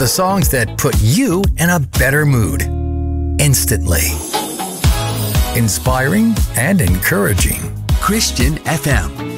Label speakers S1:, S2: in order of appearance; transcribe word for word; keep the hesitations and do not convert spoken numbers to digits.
S1: the songs that put you in a better mood instantly. Inspiring and encouraging.
S2: Christian F M.